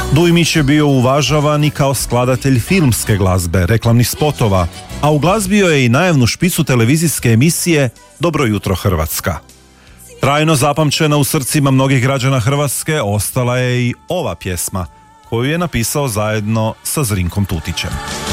Dujmić je bio uvažavan i kao skladatelj filmske glazbe, reklamnih spotova, a uglazbio je i najavnu špicu televizijske emisije Dobro jutro Hrvatska. Trajno zapamćena u srcima mnogih građana Hrvatske ostala je i ova pjesma, koju je napisao zajedno sa Zrinkom Tutićem.